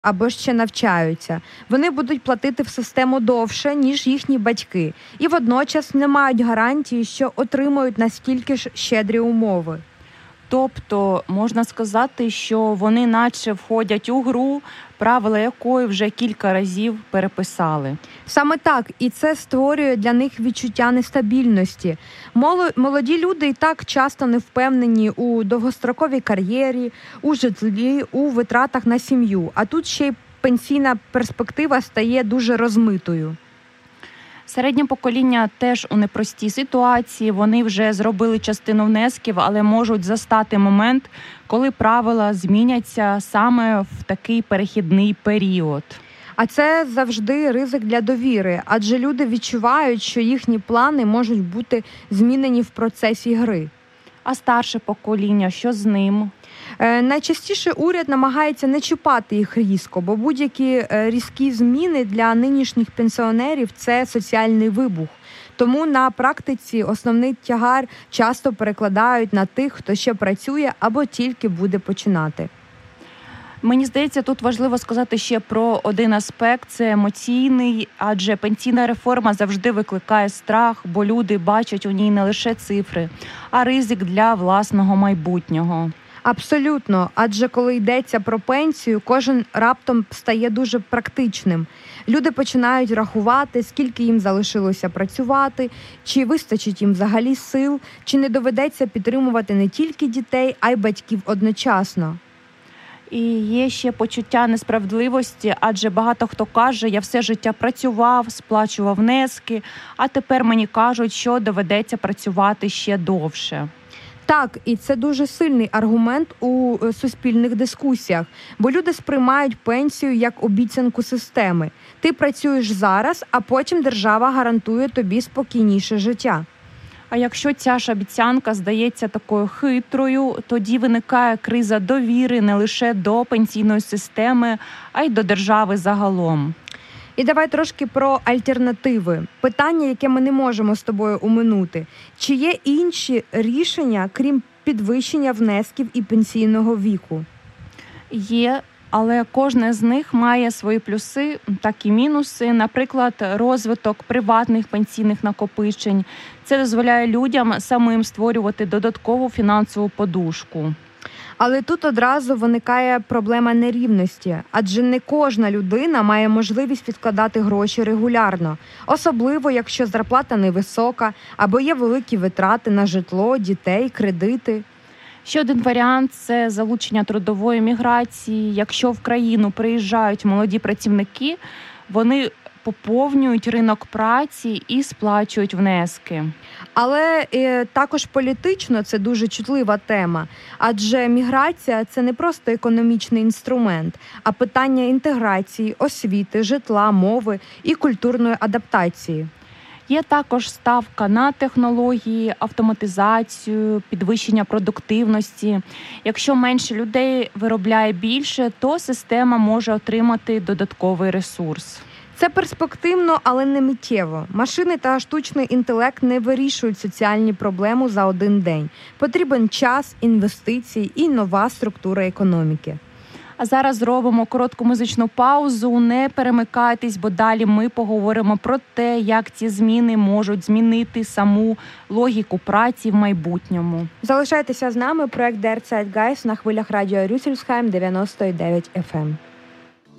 або ще навчаються. Вони будуть платити в систему довше, ніж їхні батьки, і водночас не мають гарантії, що отримають настільки ж щедрі умови. Тобто, можна сказати, що вони наче входять у гру, правила якої вже кілька разів переписали. Саме так, і це створює для них відчуття нестабільності. Молоді люди і так часто не впевнені у довгостроковій кар'єрі, у житлі, у витратах на сім'ю. А тут ще й пенсійна перспектива стає дуже розмитою. Середнє покоління теж у непростій ситуації. Вони вже зробили частину внесків, але можуть застати момент, коли правила зміняться саме в такий перехідний період. А це завжди ризик для довіри, адже люди відчувають, що їхні плани можуть бути змінені в процесі гри. А старше покоління, що з ним? Найчастіше уряд намагається не чіпати їх різко, бо будь-які різкі зміни для нинішніх пенсіонерів – це соціальний вибух. Тому на практиці основний тягар часто перекладають на тих, хто ще працює або тільки буде починати. Мені здається, тут важливо сказати ще про один аспект – це емоційний, адже пенсійна реформа завжди викликає страх, бо люди бачать у ній не лише цифри, а ризик для власного майбутнього. Абсолютно, адже коли йдеться про пенсію, кожен раптом стає дуже практичним. Люди починають рахувати, скільки їм залишилося працювати, чи вистачить їм взагалі сил, чи не доведеться підтримувати не тільки дітей, а й батьків одночасно. І є ще почуття несправедливості, адже багато хто каже, я все життя працював, сплачував внески, а тепер мені кажуть, що доведеться працювати ще довше. Так, і це дуже сильний аргумент у суспільних дискусіях, бо люди сприймають пенсію як обіцянку системи. Ти працюєш зараз, а потім держава гарантує тобі спокійніше життя. А якщо ця ж обіцянка здається такою хитрою, тоді виникає криза довіри не лише до пенсійної системи, а й до держави загалом. І давай трошки про альтернативи. Питання, яке ми не можемо з тобою оминути. Чи є інші рішення, крім підвищення внесків і пенсійного віку? Є, але кожне з них має свої плюси, так і мінуси. Наприклад, розвиток приватних пенсійних накопичень. Це дозволяє людям самим створювати додаткову фінансову подушку. Але тут одразу виникає проблема нерівності, адже не кожна людина має можливість відкладати гроші регулярно, особливо якщо зарплата невисока або є великі витрати на житло, дітей, кредити. Ще один варіант – це залучення трудової міграції. Якщо в країну приїжджають молоді працівники, вони поповнюють ринок праці і сплачують внески. Але також політично це дуже чутлива тема, адже міграція – це не просто економічний інструмент, а питання інтеграції, освіти, житла, мови і культурної адаптації. Є також ставка на технології, автоматизацію, підвищення продуктивності. Якщо менше людей виробляє більше, то система може отримати додатковий ресурс. Це перспективно, але не миттєво. Машини та штучний інтелект не вирішують соціальні проблеми за один день. Потрібен час, інвестиції і нова структура економіки. А зараз зробимо коротку музичну паузу. Не перемикайтесь, бо далі ми поговоримо про те, як ці зміни можуть змінити саму логіку праці в майбутньому. Залишайтеся з нами. Проект Der Zeitgeist на хвилях радіо Рюссельсхайм 99 FM.